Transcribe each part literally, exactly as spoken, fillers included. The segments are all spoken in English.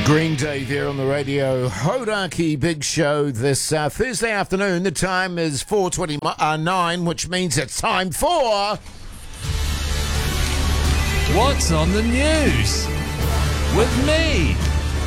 Green Day there on the radio. Hodaki Big Show this uh, Thursday afternoon. The time is four twenty-nine, which means it's time for... What's on the news? With me,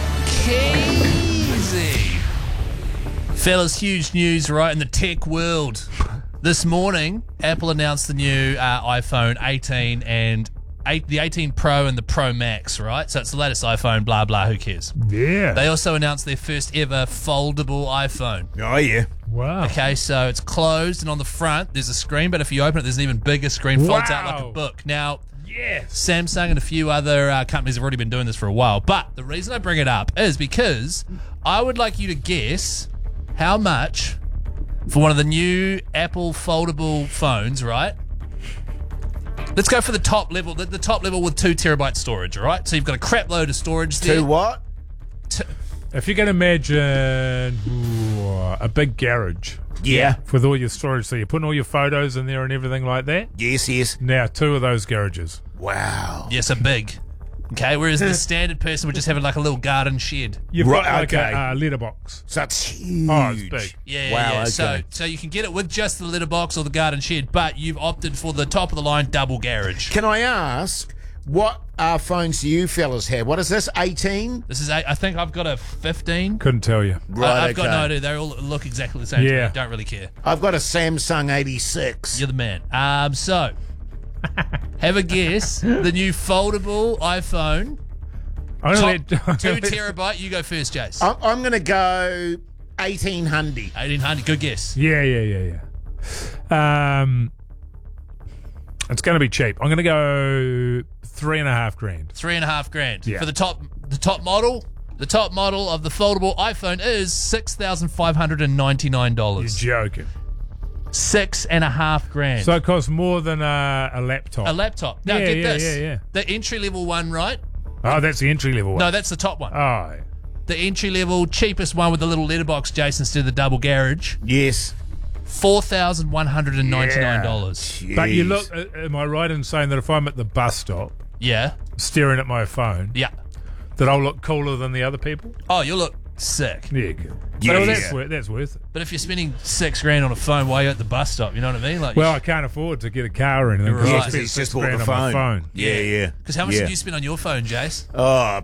Keezy. Fellas, huge news right in the tech world. This morning, Apple announced the new uh, iPhone eighteen and eight, the eighteen Pro and the Pro Max, right? So it's the latest iPhone, blah, blah, who cares? Yeah. They also announced their first ever foldable iPhone. Oh, yeah. Wow. Okay, so it's closed, and on the front, there's a screen, but if you open it, there's an even bigger screen, folds out like a Wow. book. Now, Yes. Samsung and a few other uh, companies have already been doing this for a while, but the reason I bring it up is because I would like you to guess how much for one of the new Apple foldable phones, right? Let's go for the top level, the, the top level with two terabyte storage, all right? So you've got a crap load of storage there. To what? T- If you can imagine ooh, a big garage Yeah. with all your storage, so you're putting all your photos in there and everything like that. Yes, yes. Now, two of those garages. Wow. yes, a big. Okay, whereas the standard person would just have like a little garden shed. You've Right, got like okay. a uh, letterbox. So it's huge. Oh, it's big. Yeah, yeah, Wow, yeah. okay. So, so you can get it with just the litter box or the garden shed, but you've opted for the top of the line double garage. Can I ask, what uh, phones do you fellas have? What is this, eighteen? This is, a, I think I've got a fifteen. Couldn't tell you. Right, I, I've got okay. no idea. They all look exactly the same. to me. Yeah. Don't really care. I've got a Samsung eighty-six. You're the man. Um, so have a guess. The new foldable iPhone, I'm gonna top, let- two terabyte. You go first, Jace. I'm, I'm going to go eighteen hundred. Eighteen hundred. Good guess. Yeah, yeah, yeah, yeah. Um, it's going to be cheap. I'm going to go three and a half grand. Three and a half grand Yeah. for the top. The top model. The top model of the foldable iPhone is six thousand five hundred and ninety nine You're dollars. joking. Six and a half grand. So it costs more than a, a laptop. a laptop. Now Yeah, get yeah, this. yeah, yeah. The entry level one, right? Oh, that's the entry level one. No, that's the top one. Oh, The entry level, cheapest one with the little letterbox, Jason, instead of the double garage, Yes. four thousand one hundred and ninety nine dollars. but you Jeez. look. uh, Am I right in saying that if I'm at the bus stop Yeah, staring at my phone, yeah. that I'll look cooler than the other people? Oh, you look sick. Yeah, good. Yeah, Well, yeah. that's worth, that's worth it. But if you're spending six grand on a phone while you're at the bus stop, you know what I mean? Like, Well, I can't afford to get a car or anything. 'cause Right. I Yes, spent but he's six just bought grand the on my phone. phone. Yeah, yeah. because how much yeah. did you spend on your phone, Jace? Oh,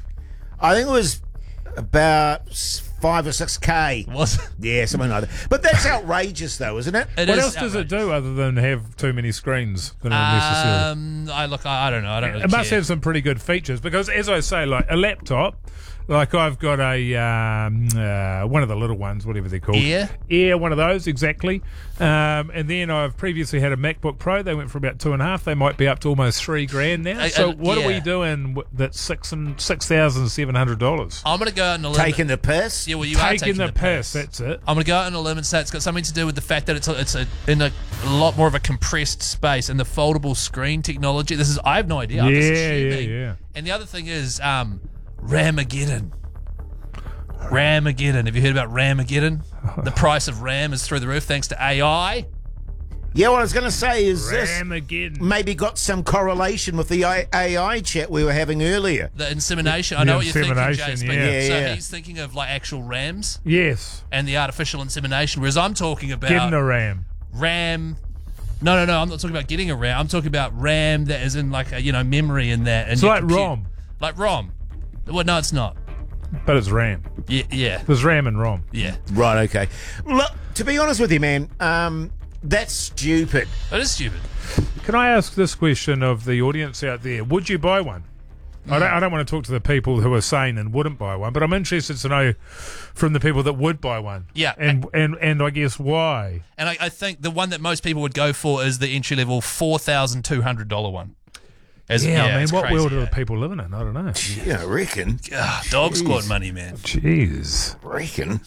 I think it was about s- five or six K. Was Yeah, something like that. But that's outrageous, though, isn't it? it What is else does it outrageous. do other than have too many screens that are unnecessary? Um, I look, I, I don't know. I don't really It must care. have some pretty good features because, as I say, like a laptop, like I've got a um, uh, one of the little ones, whatever they're called, Air? Air, one of those exactly. Um, and then I've previously had a MacBook Pro. They went for about two and a half. They might be up to almost three grand now. Uh, so uh, what are we yeah. doing? w- That's six and six thousand seven hundred dollars. I'm going to go out on a limb. Taking the piss? yeah, well, you are Taking taking the, the piss. That's it. I'm going to go out on a limb and say it's got something to do with the fact that it's a, it's a, in a, a lot more of a compressed space and the foldable screen technology. This is I have no idea. I'm just Yeah, yeah, assuming. yeah. And the other thing is um, Ramageddon. Ramageddon. Have you heard about Ramageddon? The price of RAM is through the roof thanks to A I. Yeah, what I was going to say is this Ramageddon. maybe got some correlation with the A I chat we were having earlier. The insemination. I The know what you're thinking, insemination, Jace, but yeah. Yeah, so yeah. he's thinking of like actual RAMs Yes, and the artificial insemination, whereas I'm talking about getting a RAM. RAM. No, no, no. I'm not talking about getting a RAM. I'm talking about RAM that is in like a, you know, memory in that. And It's your like computer- ROM, Like ROM. Well, no, it's not. but it's RAM. Yeah, yeah, There's RAM and ROM. yeah. Right, okay. Look, to be honest with you, man, um, that's stupid. It is stupid. Can I ask this question of the audience out there? Would you buy one? I, don't, I don't want to talk to the people who are sane and wouldn't buy one, but I'm interested to know from the people that would buy one. Yeah. And and, and I guess why. And I, I think the one that most people would go for is the entry level four thousand two hundred dollars one. As, Yeah, I mean, it's what crazy, world are yeah. the people living in? I don't know. Yeah, I reckon. Ah, dog squad money, man. Jeez. Reckon.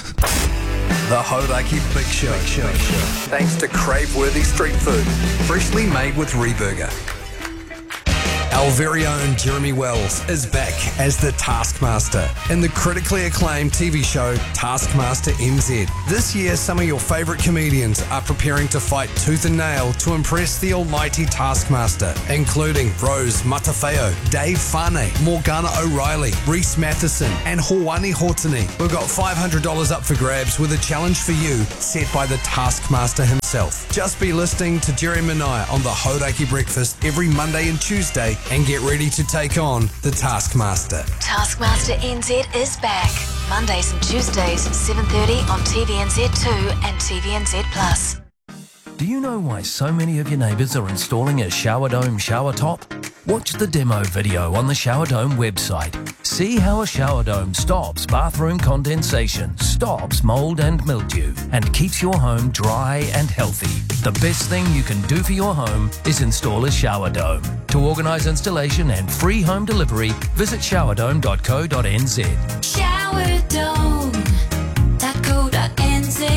The Hodaki Big Show. Show. Thanks to crave-worthy street food, freshly made with Reburger. Our very own Jeremy Wells is back as the Taskmaster in the critically acclaimed T V show Taskmaster N Z. This year, some of your favourite comedians are preparing to fight tooth and nail to impress the almighty Taskmaster, including Rose Matafeo, Dave Fane, Morgana O'Reilly, Reese Matheson, and Hawani Hortony. We've got five hundred dollars up for grabs with a challenge for you set by the Taskmaster himself. Just be listening to Jerry Minaya on the Hodaki Breakfast every Monday and Tuesday and get ready to take on the Taskmaster. Taskmaster N Z is back. Mondays and Tuesdays, seven thirty on T V N Z two and T V N Z Plus. Do you know why so many of your neighbours are installing a Shower Dome shower top? Watch the demo video on the Shower Dome website. See how a shower dome stops bathroom condensation, stops mould and mildew, and keeps your home dry and healthy. The best thing you can do for your home is install a shower dome. To organise installation and free home delivery, visit shower dome dot co dot n z. shower dome dot co dot n z.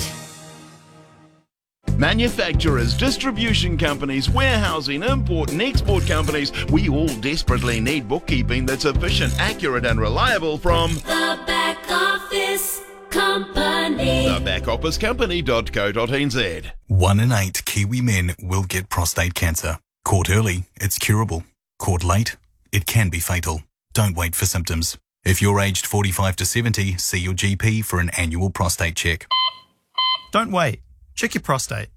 Manufacturers, distribution companies, warehousing, import and export companies, we all desperately need bookkeeping that's efficient, accurate and reliable from The Back Office Company. the back office company dot co dot n z. One in eight Kiwi men will get prostate cancer. Caught early, it's curable. Caught late, it can be fatal. Don't wait for symptoms. If you're aged forty-five to seventy, see your G P for an annual prostate check. Don't wait. Check your prostate.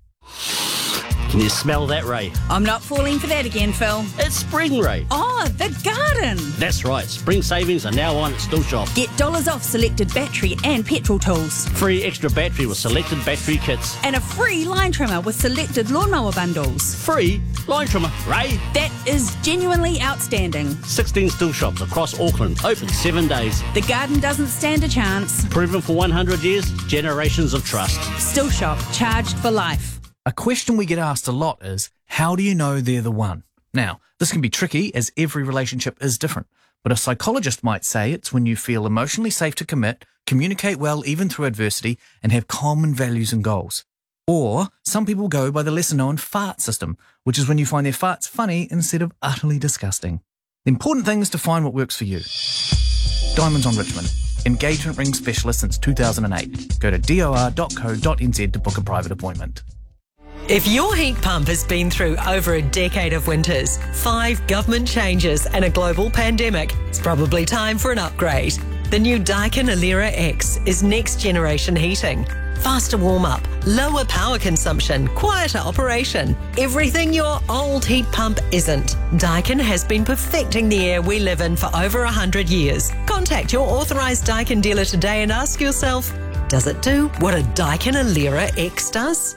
Can you smell that, Ray? I'm not falling for that again, Phil. It's spring, Ray. Oh, the garden. That's right. Spring savings are now on at Still Shop. Get dollars off selected battery and petrol tools. Free extra battery with selected battery kits. And a free line trimmer with selected lawnmower bundles. Free line trimmer, Ray. That is genuinely outstanding. sixteen Still Shops across Auckland, open seven days. The garden doesn't stand a chance. Proven for one hundred years, generations of trust. Still Shop, charged for life. A question we get asked a lot is, how do you know they're the one? Now, this can be tricky as every relationship is different, but a psychologist might say it's when you feel emotionally safe to commit, communicate well even through adversity, and have common values and goals. Or some people go by the lesser known fart system, which is when you find their farts funny instead of utterly disgusting. The important thing is to find what works for you. Diamonds on Richmond. Engagement ring specialist since two thousand eight. Go to d o r dot co dot n z to book a private appointment. If your heat pump has been through over a decade of winters, five government changes and a global pandemic, it's probably time for an upgrade. The new Daikin Alera X is next generation heating. Faster warm-up, lower power consumption, quieter operation. Everything your old heat pump isn't. Daikin has been perfecting the air we live in for over one hundred years. Contact your authorised Daikin dealer today and ask yourself, does it do what a Daikin Alera X does?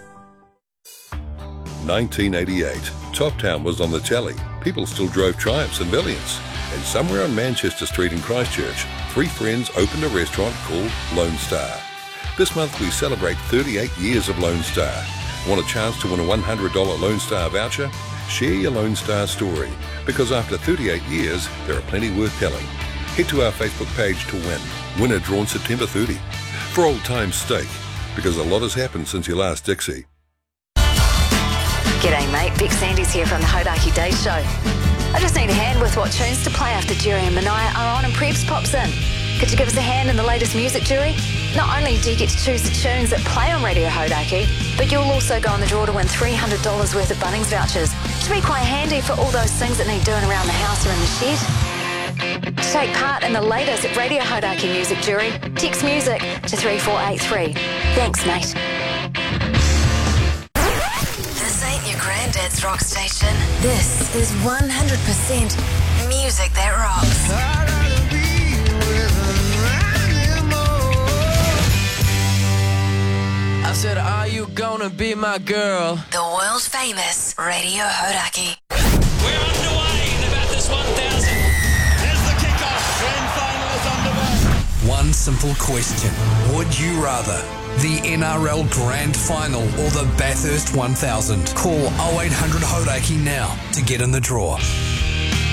nineteen eighty-eight. Top Town was on the telly. People still drove Triumphs and Billions. And somewhere on Manchester Street in Christchurch, three friends opened a restaurant called Lone Star. This month we celebrate thirty-eight years of Lone Star. Want a chance to win a one hundred dollars Lone Star voucher? Share your Lone Star story, because after thirty-eight years, there are plenty worth telling. Head to our Facebook page to win. Winner drawn September thirtieth. For old time's sake, because a lot has happened since your last Dixie. G'day mate, Vic Sandys here from the Hodaki Days Show. I just need a hand with what tunes to play after Jerry and Minaya are on and Prebz pops in. Could you give us a hand in the latest music, Jerry? Not only do you get to choose the tunes that play on Radio Hodaki, but you'll also go in the draw to win three hundred dollars worth of Bunnings vouchers, which will be quite handy for all those things that need doing around the house or in the shed. To take part in the latest Radio Hodaki music, Jerry, text music to three four eight three. Thanks, mate. Your granddad's rock station. This is one hundred percent music that rocks. I said, are you gonna be my girl? The world famous Radio Hodaki. We're underway in about this one thousand. Here's the kickoff. Grand final is underway. One simple question. Would you rather the N R L Grand Final or the Bathurst one thousand? Call oh eight hundred Hodaki now to get in the draw.